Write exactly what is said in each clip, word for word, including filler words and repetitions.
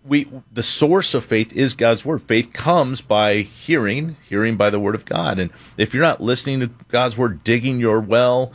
we the source of faith is God's word. Faith comes by hearing, hearing by the word of God. And if you're not listening to God's word, digging your well,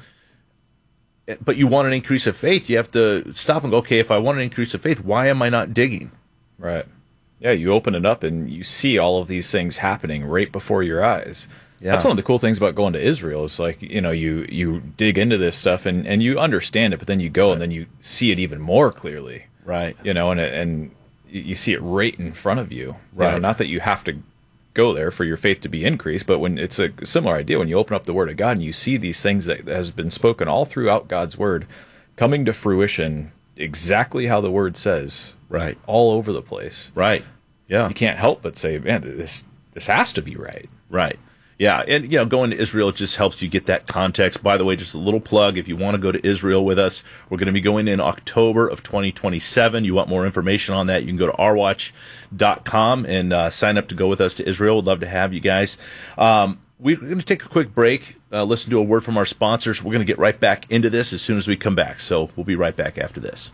but you want an increase of faith, you have to stop and go, okay, if I want an increase of faith, why am I not digging? Right. Yeah, you open it up and you see all of these things happening right before your eyes. Yeah. That's one of the cool things about going to Israel. Is like, you know, you, you dig into this stuff and, and you understand it, but then you go right. and then you see it even more clearly. Right. You know, and and you see it right in front of you. Right. You know, not that you have to go there for your faith to be increased, but when it's a similar idea, when you open up the Word of God and you see these things that has been spoken all throughout God's Word coming to fruition exactly how the Word says. Right. All over the place. Right. Yeah. You can't help but say, man, this this has to be right. Right. Yeah, and you know, going to Israel just helps you get that context. By the way, just a little plug, if you want to go to Israel with us, we're going to be going in October of twenty twenty-seven. You want more information on that, you can go to r watch dot com and uh, sign up to go with us to Israel. We'd love to have you guys. Um, we're going to take a quick break, uh, listen to a word from our sponsors. We're going to get right back into this as soon as we come back, so we'll be right back after this.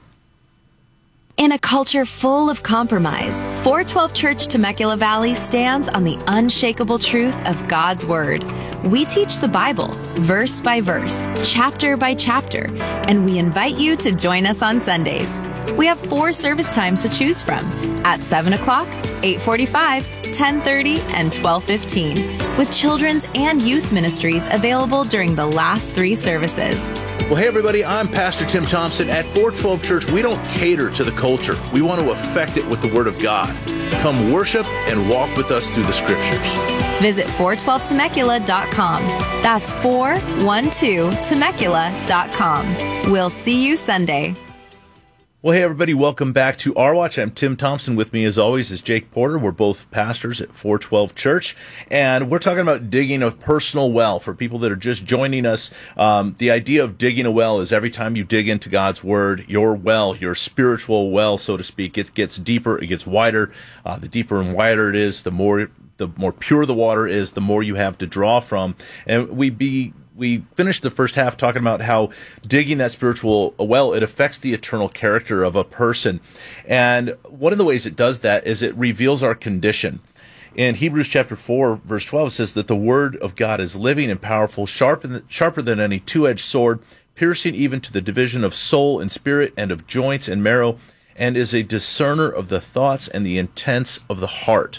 In a culture full of compromise, four twelve Church Temecula Valley stands on the unshakable truth of God's Word. We teach the Bible, verse by verse, chapter by chapter, and we invite you to join us on Sundays. We have four service times to choose from, at seven o'clock, eight forty-five, ten thirty, and twelve fifteen, with children's and youth ministries available during the last three services. Well, hey, everybody, I'm Pastor Tim Thompson. At four twelve Church, we don't cater to the culture. We want to affect it with the Word of God. Come worship and walk with us through the Scriptures. Visit four twelve temecula dot com. That's four one two temecula dot com. We'll see you Sunday. Well, hey, everybody, welcome back to Our Watch. I'm Tim Thompson. With me, as always, is Jake Porter. We're both pastors at four twelve Church, and we're talking about digging a personal well. For people that are just joining us, um, the idea of digging a well is every time you dig into God's Word, your well, your spiritual well, so to speak, it gets deeper, it gets wider. Uh, the deeper and wider it is, the more the more pure the water is, the more you have to draw from. And we be We finished the first half talking about how digging that spiritual well, it affects the eternal character of a person. And one of the ways it does that is it reveals our condition. In Hebrews chapter four, verse twelve, it says that the word of God is living and powerful, sharper sharper than any two-edged sword, piercing even to the division of soul and spirit and of joints and marrow, and is a discerner of the thoughts and the intents of the heart.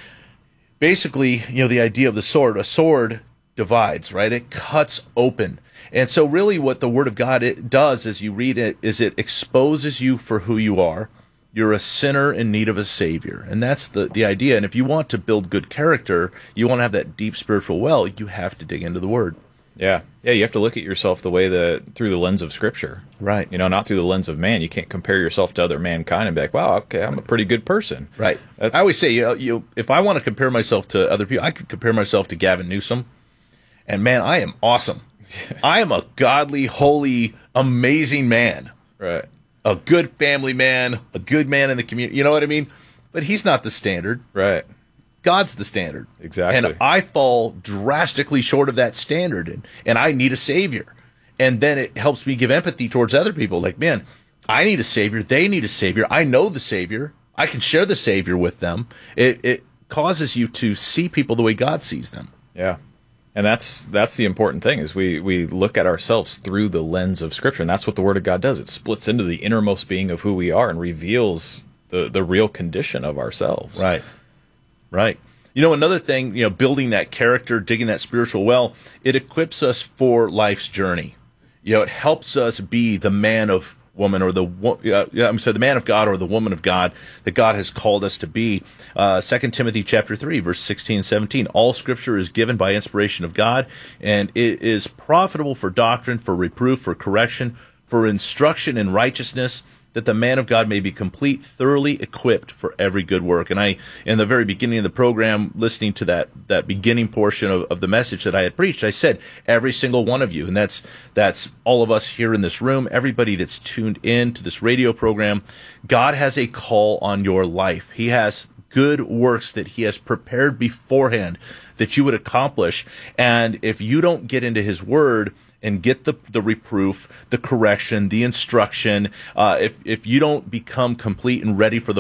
Basically, you know, the idea of the sword, a sword divides, right? It cuts open. And so really what the Word of God it does as you read it is it exposes you for who you are. You're a sinner in need of a Savior. And that's the, the idea. And if you want to build good character, you want to have that deep spiritual well, you have to dig into the Word. Yeah. Yeah, you have to look at yourself the way that through the lens of Scripture. Right. You know, not through the lens of man. You can't compare yourself to other mankind and be like, wow, okay, I'm a pretty good person. Right. That's, I always say, you know, you, if I want to compare myself to other people, I could compare myself to Gavin Newsom. And man, I am awesome. I am a godly, holy, amazing man. Right. A good family man, a good man in the community. You know what I mean? But he's not the standard. Right. God's the standard. Exactly. And I fall drastically short of that standard, and, and I need a Savior. And then it helps me give empathy towards other people. Like, man, I need a Savior. They need a Savior. I know the Savior. I can share the Savior with them. It, it causes you to see people the way God sees them. Yeah. And that's that's the important thing is we, we look at ourselves through the lens of Scripture, and that's what the Word of God does. It splits into the innermost being of who we are and reveals the, the real condition of ourselves. Right, right. You know, another thing, you know, building that character, digging that spiritual well, it equips us for life's journey. You know, it helps us be the man of woman or the uh, yeah, I'm sorry, the man of God or the woman of God that God has called us to be. Uh, Second Timothy chapter three, verse sixteen and seventeen. All Scripture is given by inspiration of God, and it is profitable for doctrine, for reproof, for correction, for instruction in righteousness, that the man of God may be complete, thoroughly equipped for every good work. And I, in the very beginning of the program, listening to that that beginning portion of, of the message that I had preached, I said, every single one of you, and that's that's all of us here in this room, everybody that's tuned in to this radio program, God has a call on your life. He has good works that He has prepared beforehand that you would accomplish. And if you don't get into His Word and get the the reproof, the correction, the instruction, uh, if if you don't become complete and ready for the